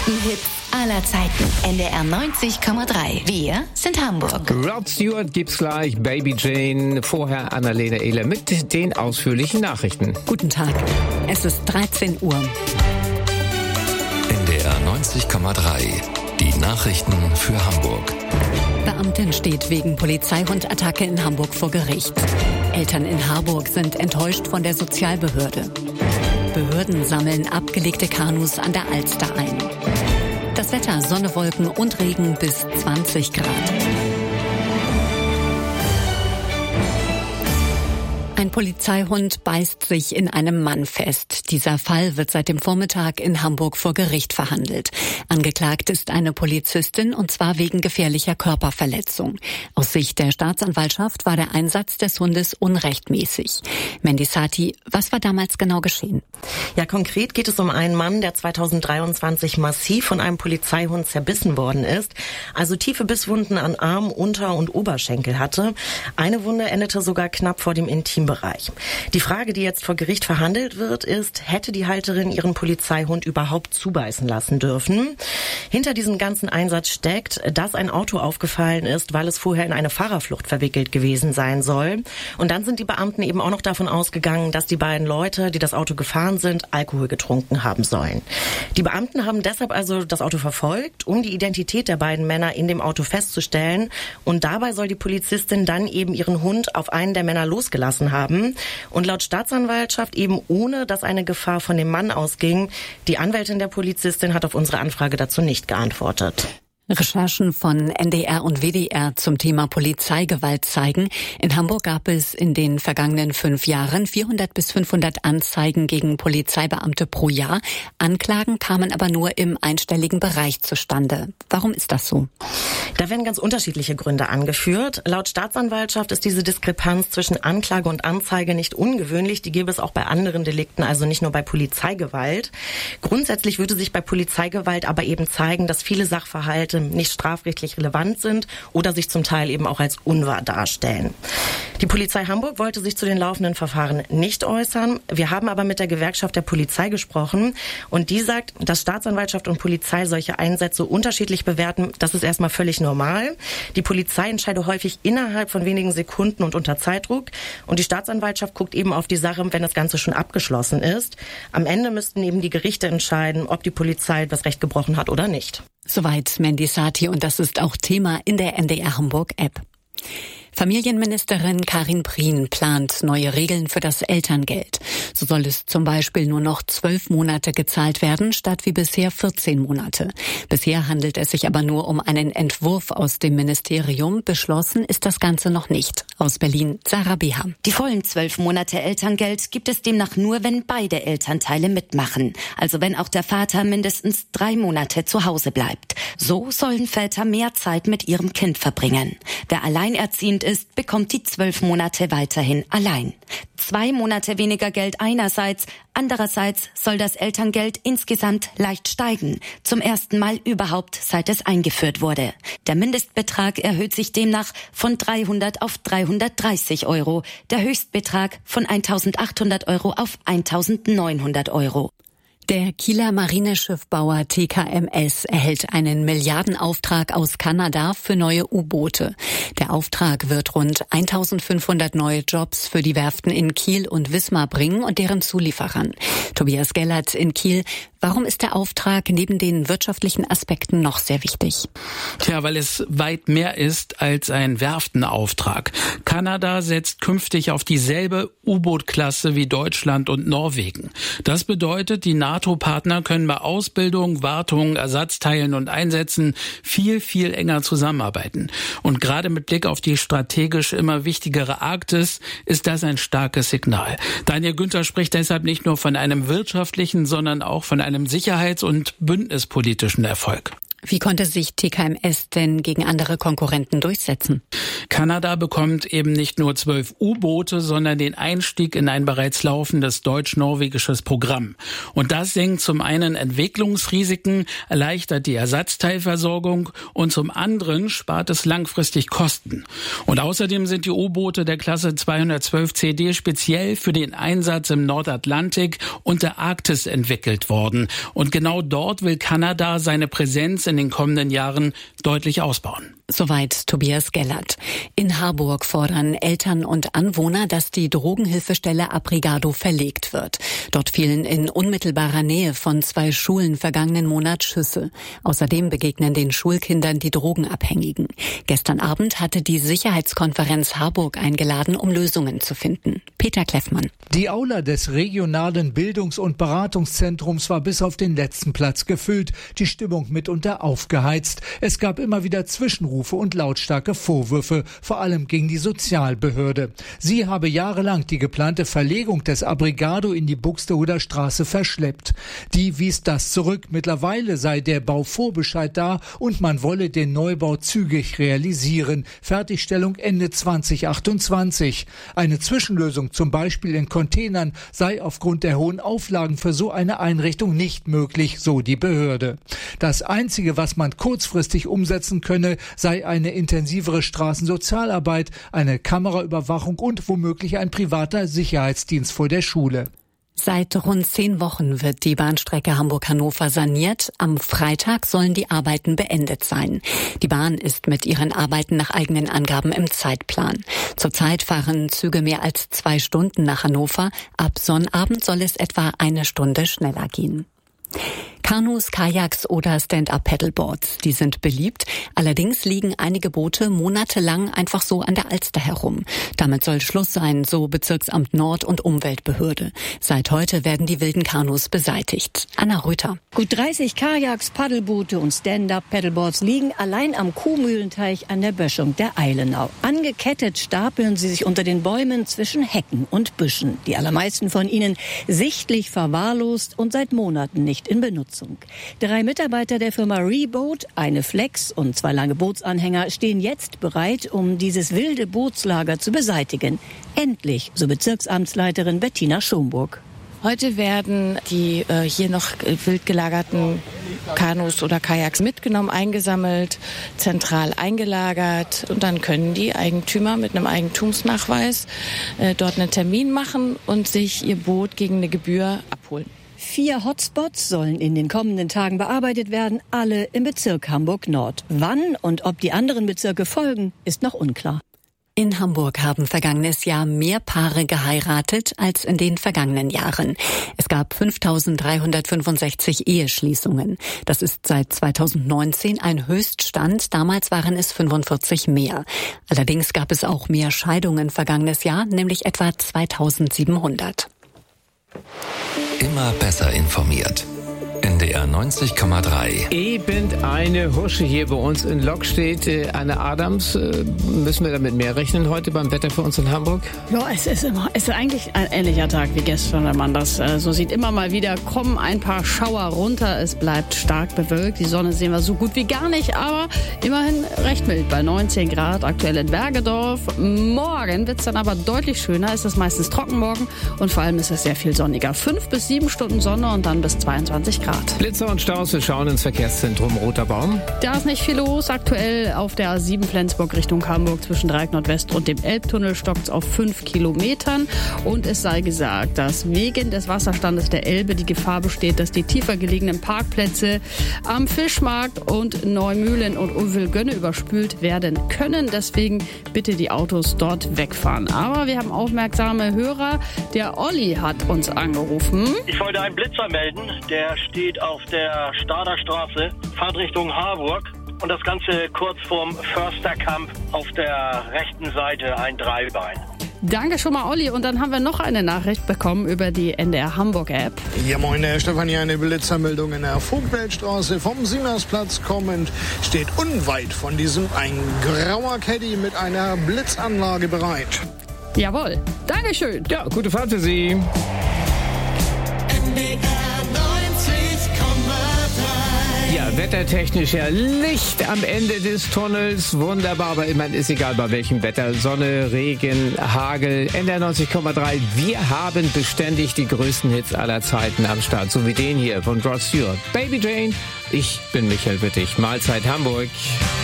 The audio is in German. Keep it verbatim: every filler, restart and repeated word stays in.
Hits aller Zeiten. N D R neunzig Komma drei. Wir sind Hamburg. Rod Stewart gibt's gleich, Baby Jane, vorher Annalena Ehler mit den ausführlichen Nachrichten. Guten Tag, es ist dreizehn Uhr. N D R neunzig Komma drei. Die Nachrichten für Hamburg. Beamtin steht wegen Polizeihundattacke in Hamburg vor Gericht. Eltern in Harburg sind enttäuscht von der Sozialbehörde. Behörden sammeln abgelegte Kanus an der Alster ein. Das Wetter, Sonne, Wolken und Regen bis zwanzig Grad. Ein Polizeihund beißt sich in einem Mann fest. Dieser Fall wird seit dem Vormittag in Hamburg vor Gericht verhandelt. Angeklagt ist eine Polizistin, und zwar wegen gefährlicher Körperverletzung. Aus Sicht der Staatsanwaltschaft war der Einsatz des Hundes unrechtmäßig. Mandy Sati, was war damals genau geschehen? Ja, konkret geht es um einen Mann, der zweitausenddreiundzwanzig massiv von einem Polizeihund zerbissen worden ist. Also tiefe Bisswunden an Arm, Unter- und Oberschenkel hatte. Eine Wunde endete sogar knapp vor dem Intimbereich. Die Frage, die jetzt vor Gericht verhandelt wird, ist, hätte die Halterin ihren Polizeihund überhaupt zubeißen lassen dürfen? Hinter diesem ganzen Einsatz steckt, dass ein Auto aufgefallen ist, weil es vorher in eine Fahrerflucht verwickelt gewesen sein soll. Und dann sind die Beamten eben auch noch davon ausgegangen, dass die beiden Leute, die das Auto gefahren sind, Alkohol getrunken haben sollen. Die Beamten haben deshalb also das Auto verfolgt, um die Identität der beiden Männer in dem Auto festzustellen. Und dabei soll die Polizistin dann eben ihren Hund auf einen der Männer losgelassen haben. Und laut Staatsanwaltschaft eben ohne, dass eine Gefahr von dem Mann ausging. Die Anwältin der Polizistin hat auf unsere Anfrage dazu nicht geantwortet. Recherchen von N D R und W D R zum Thema Polizeigewalt zeigen, in Hamburg gab es in den vergangenen fünf Jahren vierhundert bis fünfhundert Anzeigen gegen Polizeibeamte pro Jahr. Anklagen kamen aber nur im einstelligen Bereich zustande. Warum ist das so? Da werden ganz unterschiedliche Gründe angeführt. Laut Staatsanwaltschaft ist diese Diskrepanz zwischen Anklage und Anzeige nicht ungewöhnlich. Die gäbe es auch bei anderen Delikten, also nicht nur bei Polizeigewalt. Grundsätzlich würde sich bei Polizeigewalt aber eben zeigen, dass viele Sachverhalte nicht strafrechtlich relevant sind oder sich zum Teil eben auch als unwahr darstellen. Die Polizei Hamburg wollte sich zu den laufenden Verfahren nicht äußern. Wir haben aber mit der Gewerkschaft der Polizei gesprochen und die sagt, dass Staatsanwaltschaft und Polizei solche Einsätze unterschiedlich bewerten. Das ist erstmal völlig normal. Die Polizei entscheidet häufig innerhalb von wenigen Sekunden und unter Zeitdruck und die Staatsanwaltschaft guckt eben auf die Sache, wenn das Ganze schon abgeschlossen ist. Am Ende müssten eben die Gerichte entscheiden, ob die Polizei das Recht gebrochen hat oder nicht. Soweit Mandy Sati, und das ist auch Thema in der N D R Hamburg App. Familienministerin Karin Prien plant neue Regeln für das Elterngeld. So soll es zum Beispiel nur noch zwölf Monate gezahlt werden, statt wie bisher vierzehn Monate. Bisher handelt es sich aber nur um einen Entwurf aus dem Ministerium. Beschlossen ist das Ganze noch nicht. Aus Berlin, Sarah Beha. Die vollen zwölf Monate Elterngeld gibt es demnach nur, wenn beide Elternteile mitmachen. Also wenn auch der Vater mindestens drei Monate zu Hause bleibt. So sollen Väter mehr Zeit mit ihrem Kind verbringen. Wer alleinerziehend ist, bekommt die zwölf Monate weiterhin allein. Zwei Monate weniger Geld einerseits, andererseits soll das Elterngeld insgesamt leicht steigen. Zum ersten Mal überhaupt, seit es eingeführt wurde. Der Mindestbetrag erhöht sich demnach von dreihundert auf dreihundertdreißig Euro. Der Höchstbetrag von eintausendachthundert Euro auf eintausendneunhundert Euro. Der Kieler Marineschiffbauer T K M S erhält einen Milliardenauftrag aus Kanada für neue U-Boote. Der Auftrag wird rund eintausendfünfhundert neue Jobs für die Werften in Kiel und Wismar bringen und deren Zulieferern. Tobias Gellert in Kiel. Warum ist der Auftrag neben den wirtschaftlichen Aspekten noch sehr wichtig? Tja, weil es weit mehr ist als ein Werftenauftrag. Kanada setzt künftig auf dieselbe U-Boot-Klasse wie Deutschland und Norwegen. Das bedeutet, die NATO-Partner können bei Ausbildung, Wartung, Ersatzteilen und Einsätzen viel, viel enger zusammenarbeiten. Und gerade mit Blick auf die strategisch immer wichtigere Arktis ist das ein starkes Signal. Daniel Günther spricht deshalb nicht nur von einem wirtschaftlichen, sondern auch von einem einem sicherheits- und bündnispolitischen Erfolg. Wie konnte sich T K M S denn gegen andere Konkurrenten durchsetzen? Kanada bekommt eben nicht nur zwölf U-Boote, sondern den Einstieg in ein bereits laufendes deutsch-norwegisches Programm. Und das senkt zum einen Entwicklungsrisiken, erleichtert die Ersatzteilversorgung und zum anderen spart es langfristig Kosten. Und außerdem sind die U-Boote der Klasse zweihundertzwölf C D speziell für den Einsatz im Nordatlantik und der Arktis entwickelt worden. Und genau dort will Kanada seine Präsenz in den kommenden Jahren deutlich ausbauen. Soweit Tobias Gellert. In Harburg fordern Eltern und Anwohner, dass die Drogenhilfestelle Abrigado verlegt wird. Dort fielen in unmittelbarer Nähe von zwei Schulen vergangenen Monat Schüsse. Außerdem begegnen den Schulkindern die Drogenabhängigen. Gestern Abend hatte die Sicherheitskonferenz Harburg eingeladen, um Lösungen zu finden. Peter Kleffmann. Die Aula des regionalen Bildungs- und Beratungszentrums war bis auf den letzten Platz gefüllt, die Stimmung mitunter aufgeheizt. Es gab immer wieder Zwischenrufe und lautstarke Vorwürfe, vor allem gegen die Sozialbehörde. Sie habe jahrelang die geplante Verlegung des Abrigado in die Buxtehuder Straße verschleppt. Die wies das zurück. Mittlerweile sei der Bauvorbescheid da und man wolle den Neubau zügig realisieren. Fertigstellung Ende zwanzig achtundzwanzig. Eine Zwischenlösung, zum Beispiel in Containern, sei aufgrund der hohen Auflagen für so eine Einrichtung nicht möglich, so die Behörde. Das Einzige, was man kurzfristig umsetzen könne, sei eine intensivere Straßensozialarbeit, eine Kameraüberwachung und womöglich ein privater Sicherheitsdienst vor der Schule. Seit rund zehn Wochen wird die Bahnstrecke Hamburg-Hannover saniert. Am Freitag sollen die Arbeiten beendet sein. Die Bahn ist mit ihren Arbeiten nach eigenen Angaben im Zeitplan. Zurzeit fahren Züge mehr als zwei Stunden nach Hannover. Ab Sonnabend soll es etwa eine Stunde schneller gehen. Kanus, Kajaks oder Stand-up-Paddleboards, die sind beliebt. Allerdings liegen einige Boote monatelang einfach so an der Alster herum. Damit soll Schluss sein, so Bezirksamt Nord und Umweltbehörde. Seit heute werden die wilden Kanus beseitigt. Anna Rüther. Gut dreißig Kajaks, Paddelboote und Stand-up-Paddleboards liegen allein am Kuhmühlenteich an der Böschung der Eilenau. Angekettet stapeln sie sich unter den Bäumen zwischen Hecken und Büschen. Die allermeisten von ihnen sichtlich verwahrlost und seit Monaten nicht in Benutzung. Drei Mitarbeiter der Firma Reboat, eine Flex und zwei lange Bootsanhänger stehen jetzt bereit, um dieses wilde Bootslager zu beseitigen. Endlich, so Bezirksamtsleiterin Bettina Schomburg. Heute werden die äh, hier noch wild gelagerten Kanus oder Kajaks mitgenommen, eingesammelt, zentral eingelagert und dann können die Eigentümer mit einem Eigentumsnachweis äh, dort einen Termin machen und sich ihr Boot gegen eine Gebühr abholen. Vier Hotspots sollen in den kommenden Tagen bearbeitet werden, alle im Bezirk Hamburg-Nord. Wann und ob die anderen Bezirke folgen, ist noch unklar. In Hamburg haben vergangenes Jahr mehr Paare geheiratet als in den vergangenen Jahren. Es gab fünftausenddreihundertfünfundsechzig Eheschließungen. Das ist seit zweitausendneunzehn ein Höchststand. Damals waren es fünfundvierzig mehr. Allerdings gab es auch mehr Scheidungen vergangenes Jahr, nämlich etwa zweitausendsiebenhundert. Immer besser informiert. N D R neunzig Komma drei. Eben eine Husche hier bei uns in Lok steht. Äh, Anne Adams, äh, müssen wir damit mehr rechnen heute beim Wetter für uns in Hamburg? Ja, es ist immer, es ist eigentlich ein ähnlicher Tag wie gestern, wenn man das äh, so sieht. Immer mal wieder kommen ein paar Schauer runter. Es bleibt stark bewölkt. Die Sonne sehen wir so gut wie gar nicht, aber immerhin recht mild bei neunzehn Grad aktuell in Bergedorf. Morgen wird es dann aber deutlich schöner. Es ist meistens trocken morgen und vor allem ist es sehr viel sonniger. Fünf bis sieben Stunden Sonne und dann bis zweiundzwanzig Grad. Blitzer und Staus, wir schauen ins Verkehrszentrum Roter Baum. Da ist nicht viel los. Aktuell auf der A sieben Flensburg Richtung Hamburg zwischen Dreieck Nordwest und dem Elbtunnel stockt es auf fünf Kilometern. Und es sei gesagt, dass wegen des Wasserstandes der Elbe die Gefahr besteht, dass die tiefer gelegenen Parkplätze am Fischmarkt und Neumühlen und Uwelgönne überspült werden können. Deswegen bitte die Autos dort wegfahren. Aber wir haben aufmerksame Hörer. Der Olli hat uns angerufen. Ich wollte einen Blitzer melden. Der steht auf der Stader Straße, Fahrtrichtung Harburg und das Ganze kurz vorm Försterkamp auf der rechten Seite ein Dreibein. Danke schon mal, Olli. Und dann haben wir noch eine Nachricht bekommen über die N D R Hamburg-App. Ja, moin, Herr Stefan, hier eine Blitzermeldung in der Vogtwaldstraße. Vom Siemnersplatz kommend steht unweit von diesem ein grauer Caddy mit einer Blitzanlage bereit. Jawohl. Dankeschön. Ja, gute Fahrt für Sie. N D R neunzig Komma drei Ja, wettertechnisch ja Licht am Ende des Tunnels. Wunderbar, aber immerhin ist egal bei welchem Wetter. Sonne, Regen, Hagel. N D R neunzig Komma drei. Wir haben beständig die größten Hits aller Zeiten am Start. So wie den hier von Rod Stewart. Baby Jane. Ich bin Michael Wittig. Mahlzeit Hamburg.